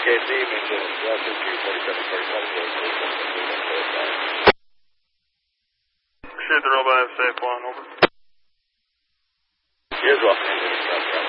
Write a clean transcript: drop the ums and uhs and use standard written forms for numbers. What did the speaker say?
KC, maintain Delta 24747, Appreciate the robot, have a safe one, over. Here's welcome.